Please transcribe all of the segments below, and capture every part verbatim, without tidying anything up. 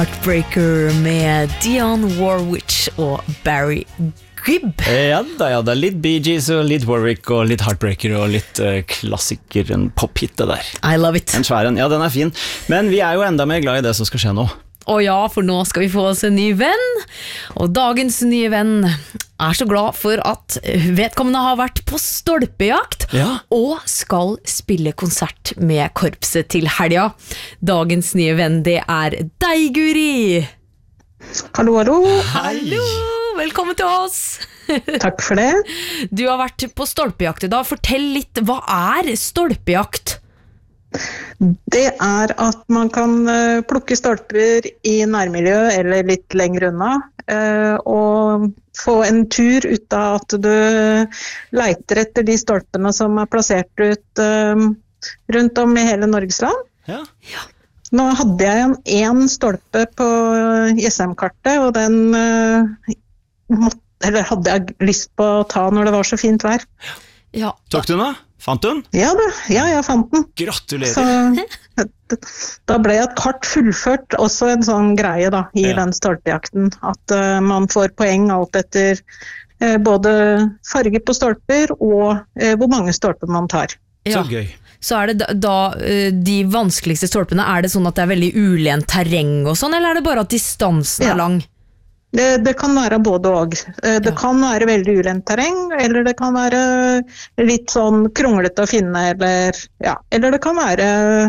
Heartbreaker med Dionne Warwick og Barry Gibb. Ja da, ja da, litt Bee Gees og litt Warwick og litt Heartbreaker og litt uh, klassiker, en pop-hit det der. I love it. En svær en, ja den er fin. Men vi er jo enda mer glad i det som skal skje nå. Å ja, for nå skal vi få oss en ny venn. Og dagens nye venn er så glad for at vedkommende har vært på stolpejakt ja. og skal spille konsert med korpset til helga. Dagens nye venn, det er deg, Guri. Hallo, hallo. Hallo, velkommen til oss. Takk for det. Du har vært på stolpejakt i dag. Fortell litt, hva er stolpejakt? Det er at man kan uh, plukke stolper i nærmiljø eller litt lenger unna, uh, og få en tur ut av at du leiter etter de stolpene som er plassert ut uh, rundt om i hele Norges land. Ja. Ja. Nå hadde jeg en, en stolpe på I S M-kartet, og den uh, måtte, eller hadde jeg lyst på å ta når det var så fint vær. Ja. Tok du den da? Fant du den? Ja da, ja, jeg fant den. Gratulerer. Så da ble et kart fullført, også en sånn greie da, i ja. den stolpejakten, at uh, man får poeng alt etter uh, både farge på stolper og uh, hvor mange stolper man tar. Ja. Så gøy. Så er det da, da de vanskeligste stolpene, er det sånn at det er veldig ulent terreng og sånn, eller er det bare at distansen Ja. er lang? Det, det kan være både og. Det Ja. kan være veldig ulendt terreng, eller det kan være litt sånn kronglete å finne, eller, ja. eller det kan være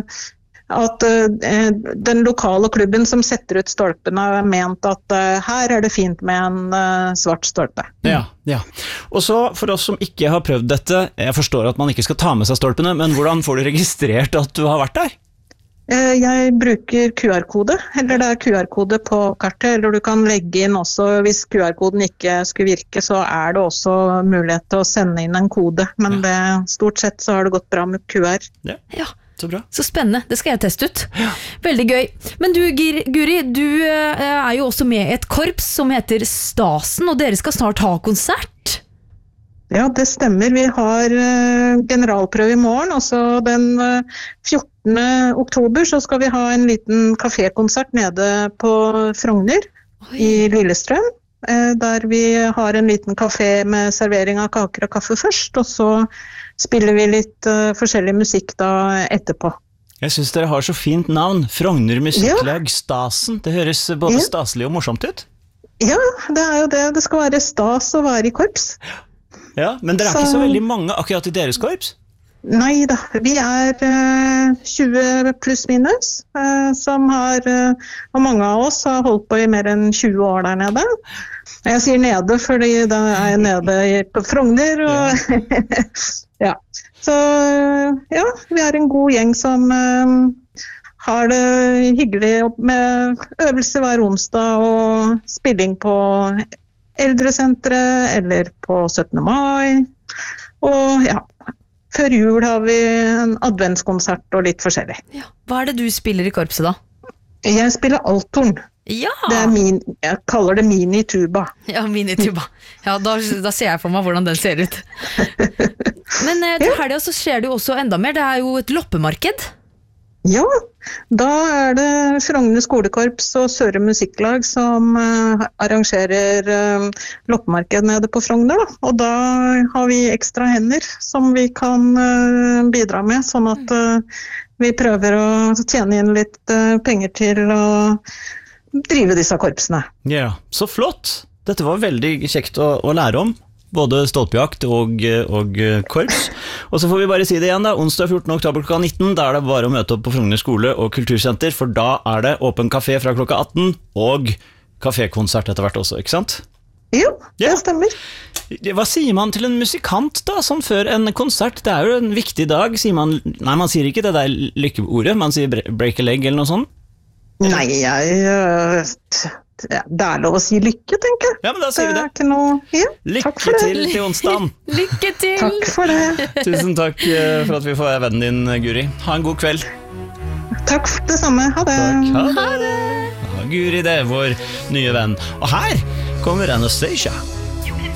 at uh, den lokale klubben som setter ut stolpene har ment at uh, her er det fint med en uh, svart stolpe. Ja, ja. Og så for oss som ikke har prøvd dette, jeg forstår at man ikke skal ta med seg stolpene, men hvordan får du registrert at du har vært der? Jeg bruker Q R-kode, eller det er Q R-kode på kartet, eller du kan legge inn også, hvis Q R-koden ikke skulle virke, så er det også mulighet til å sende inn en kode, men Ja. det, stort sett så har det gått bra med Q R. Ja, Ja. så bra. Så spennende, det skal jeg teste ut. Veldig gøy. Men du, Gir- Guri, du eh, er jo også med i et korps som heter Stasen, og dere skal snart ha konsert. Ja, det stemmer. Vi har uh, generalprøve i morgen, og så den uh, fjortende oktober så skal vi ha en liten kafékonsert nede på Frogner i Lillestrøm, uh, der vi har en liten kafé med servering av kaker og kaffe først, og så spiller vi litt uh, forskjellig musikk da etterpå. Jeg synes dere har så fint navn. Frogner Musikklag Stasen. Det høres både Ja. staselig og morsomt ut. Ja, det er jo det. Det skal være stas å være i korps. Ja, men dere er Så- ikke så veldig mange akkurat i deres korps. Nei da, vi er uh, tjue pluss minus, uh, som har, uh, og mange av oss har holdt på i mer enn tjue år der nede. Jeg sier nede, fordi da er jeg nede i- på Frogner, og ja. Så ja, vi er en god gjeng som uh, har det hyggelig med øvelse hver onsdag og spilling på eldresentret eller på syttende mai, og ja, før jul har vi en adventskonsert og litt forskjellig. Ja. Hva er det du spiller i korpset da? Jeg spiller althorn. Ja, Det er min, jeg kaller det mini-tuba. ja minituba. Ja, da, da ser jeg for meg hvordan den ser ut. Men eh, til helga så skjer det jo også enda mer. Det er jo et loppemarked. Ja, da er det Frogner skolekorps og Søre musikklag som uh, arrangerer uh, loppemarked nede på Frogner, da. Og da har vi ekstra hender som vi kan uh, bidra med, sånn at uh, vi prøver å tjene inn litt uh, penger til å drive disse korpsene. Ja, så flott. Dette var veldig kjekt å, å lære om. Både stolpejakt og, og korps. Og så får vi bare si det igjen da, onsdag fjortende oktober klokka nitten, da er det bare å møte opp på Frogner skole og kultursenter, for da er det åpen kafé fra klokka atten, og kafékonsert etter hvert også, ikke sant? Jo, det Ja. stemmer. Hva sier man til en musikant da, sånn før en konsert? Det er jo en viktig dag, sier man. Nei, man sier ikke det der lykkeordet, man sier break a leg eller noe sånt. Nei, jeg uh, t- det er lov å si lykke, tenker jeg. Ja, men da sier vi Det det. er ikke noe... Ja, takk Lykke for det. til til onsdagen. Lykke til! Takk for det. Tusen takk eh, for at vi får være vennen din, Guri. Ha en god kveld. Takk for det samme. Ha det. Takk, ha det. Ja, Guri, det er vår nye venn. Og her kommer Anastasia.